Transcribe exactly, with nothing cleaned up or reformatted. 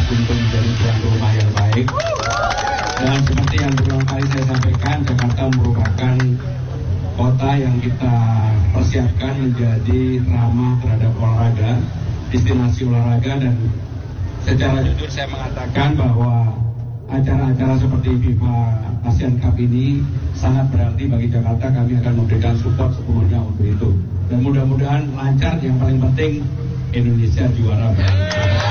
bergerak untuk menjadi tuan rumah yang baik. Dan seperti yang berulang kali saya sampaikan, Jakarta merupakan kota yang kita persiapkan menjadi ramah terhadap olahraga, destinasi olahraga, dan secara jujur saya mengatakan bahwa acara-acara seperti FIFA Asian Cup ini sangat berarti bagi Jakarta. Kami akan memberikan support sepenuhnya untuk itu. Dan mudah-mudahan lancar, yang paling penting Indonesia juara.